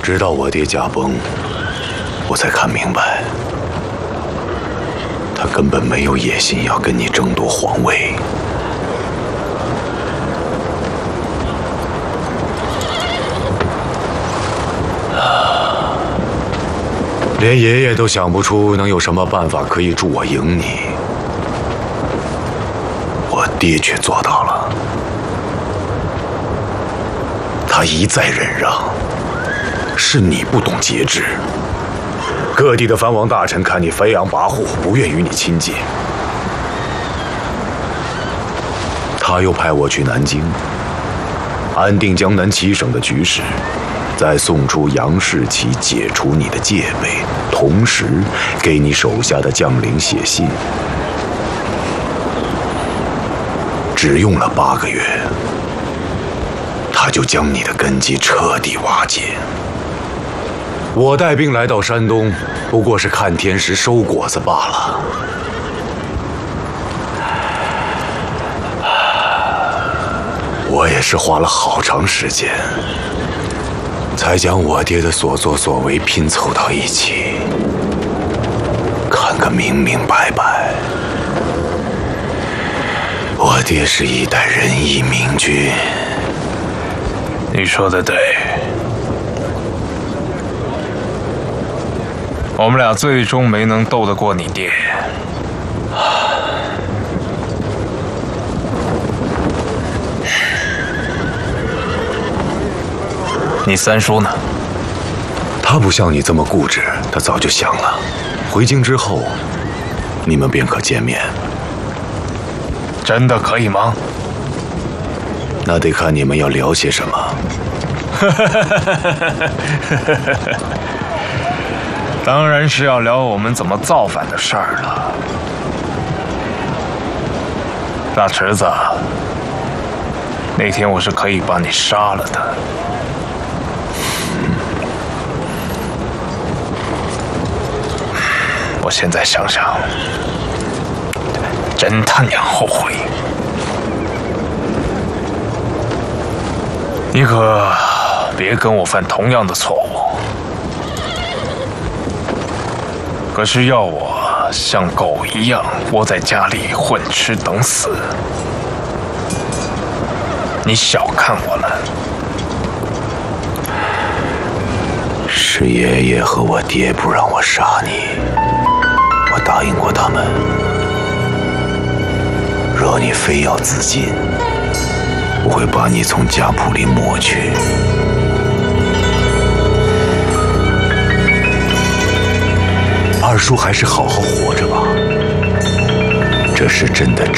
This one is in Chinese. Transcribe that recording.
直到我爹驾崩，我才看明白，他根本没有野心要跟你争夺皇位。连爷爷都想不出能有什么办法可以助我赢你，我爹却做到了。他一再忍让，是你不懂节制。各地的藩王大臣看你飞扬跋扈，不愿与你亲近。他又派我去南京，安定江南7省的局势，再送出杨士奇解除你的戒备，同时给你手下的将领写信。只用了8个月，他就将你的根基彻底瓦解。我带兵来到山东，不过是看天时收果子罢了。我也是花了好长时间，才将我爹的所作所为拼凑到一起，看个明明白白。我爹是一代仁义明君。 你说的对，我们俩最终没能斗得过你爹。你三叔呢？ 他不像你这么固执，他早就想了。回京之后，你们便可见面。 真的可以吗？ 那得看你们要聊些什么。 当然是要聊我们怎么造反的事儿了。大侄子，那天我是可以把你杀了的。我现在想想，真他娘后悔。你可别跟我犯同样的错误。可是要我像狗一样窝在家里混吃等死，你小看我了。 是爷爷和我爹不让我杀你，我答应过他们，若你非要自尽，我会把你从家谱里抹去。二叔还是好好活着吧，这是真的